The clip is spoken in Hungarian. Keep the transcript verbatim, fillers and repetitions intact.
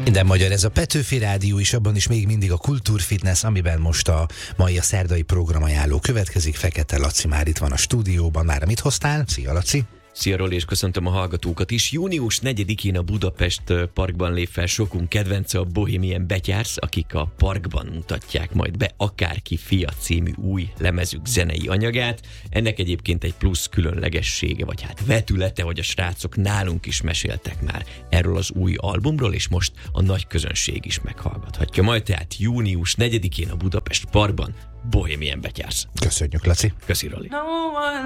Minden magyar, ez a Petőfi Rádió is, abban is még mindig a Kultúrfitness, amiben most a mai a szerdai programajánló következik. Fekete Laci már itt van a stúdióban. Már mit hoztál? Szia, Laci! Szia, Roli, és köszöntöm a hallgatókat is. június negyedikén a Budapest Parkban lép fel sokunk kedvence, a Bohemian Betyársz, akik a parkban mutatják majd be Akárki fia című új lemezük zenei anyagát. Ennek egyébként egy plusz különlegessége, vagy hát vetülete, hogy a srácok nálunk is meséltek már erről az új albumról, és most a nagy közönség is meghallgathatja. Majd tehát június negyedikén a Budapest Parkban Bohemian Betyársz. Köszönjük, Laci! Köszi, Roli!